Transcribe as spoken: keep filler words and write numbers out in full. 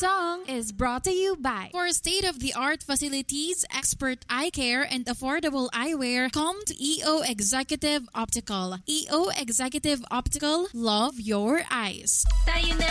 song is brought to you by For state-of-the-art facilities, expert eye care, and affordable eyewear, come to E O Executive Optical. E O Executive Optical, love your eyes. Tayo na